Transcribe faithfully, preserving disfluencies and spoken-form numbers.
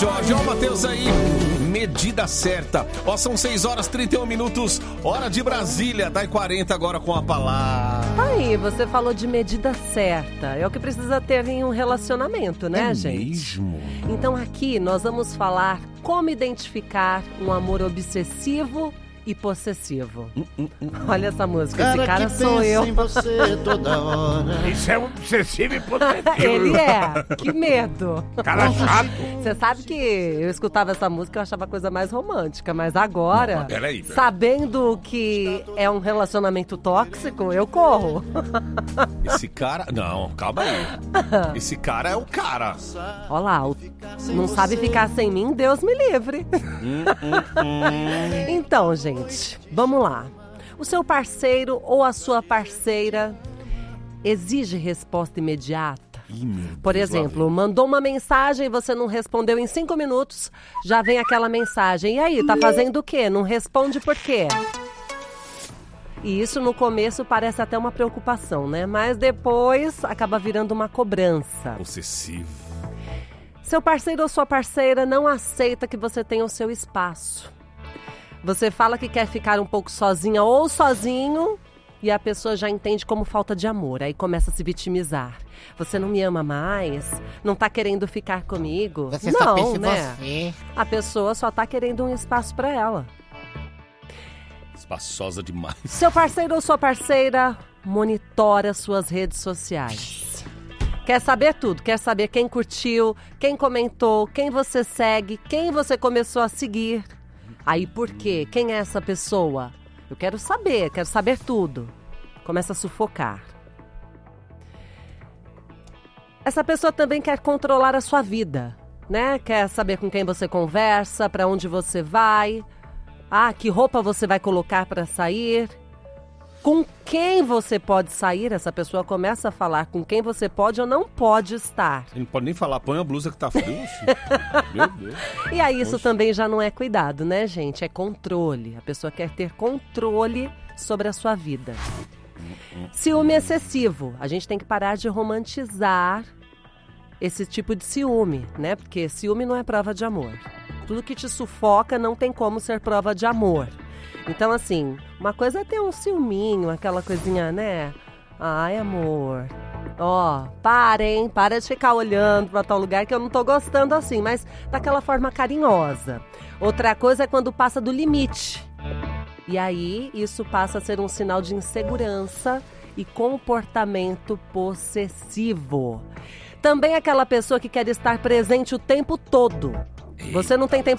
Jorge, ó, o Matheus aí, medida certa. Ó, são seis horas e trinta e um minutos, hora de Brasília, dá quarenta agora com a palavra. Aí, você falou de medida certa. É o que precisa ter em um relacionamento, né, é gente? Mesmo? Então aqui nós vamos falar como identificar um amor obsessivo e possessivo. Hum, hum, hum. Olha essa música, Cara esse cara que sou pensa eu. em você toda hora. Isso é um obsessivo e possessivo. Ele é, que medo. Cara chato. Você sabe que eu escutava essa música e eu achava a coisa mais romântica, mas agora, Não, peraí, peraí. sabendo que é um relacionamento tóxico, eu corro. Esse cara... Não, calma aí. Esse cara é o cara. Olha lá, o- não sabe ficar sem mim, Deus me livre. Hum, hum, hum. Então, gente, vamos lá. O seu parceiro ou a sua parceira exige resposta imediata? Ih, meu Por Deus, lá exemplo, mandou uma mensagem e você não respondeu em cinco minutos, já vem aquela mensagem. E aí, tá fazendo o quê? Não responde por quê? E isso no começo parece até uma preocupação, né? Mas depois acaba virando uma cobrança. vem. Possessivo. Seu parceiro ou sua parceira não aceita que você tenha o seu espaço. Você fala que quer ficar um pouco sozinha ou sozinho e a pessoa já entende como falta de amor. Aí começa a se vitimizar. Você não me ama mais? Não tá querendo ficar comigo? Você não, só pensa em né? você. A pessoa só tá querendo um espaço pra ela. Espaçosa demais. Seu parceiro ou sua parceira monitora suas redes sociais. Quer saber tudo, quer saber quem curtiu, quem comentou, quem você segue, quem você começou a seguir. Aí por quê? Quem é essa pessoa? Eu quero saber, quero saber tudo. Começa a sufocar. Essa pessoa também quer controlar a sua vida, né? Quer saber com quem você conversa, para onde você vai. Ah, que roupa você vai colocar para sair? Com quem você pode sair? Essa pessoa começa a falar com quem você pode ou não pode estar. Ele não pode nem falar, põe a blusa que tá frio. Filho. Meu Deus. E aí isso Poxa. também já não é cuidado, né, gente? É controle. A pessoa quer ter controle sobre a sua vida. Ciúme excessivo. A gente tem que parar de romantizar esse tipo de ciúme, né? Porque ciúme não é prova de amor. Tudo que te sufoca não tem como ser prova de amor. Então, assim, uma coisa é ter um ciúminho, aquela coisinha, né? Ai, amor, ó, para, hein? Para de ficar olhando pra tal lugar que eu não tô gostando assim, mas daquela forma carinhosa. Outra coisa é quando passa do limite. E aí, isso passa a ser um sinal de insegurança e comportamento possessivo. Também aquela pessoa que quer estar presente o tempo todo. Você não tem tempo